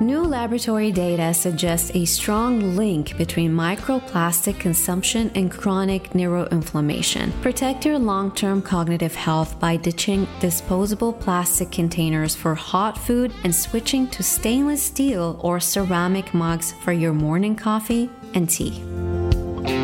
New laboratory data suggests a strong link between microplastic consumption and chronic neuroinflammation. Protect your long-term cognitive health by ditching disposable plastic containers for hot food and switching to stainless steel or ceramic mugs for your morning coffee and tea.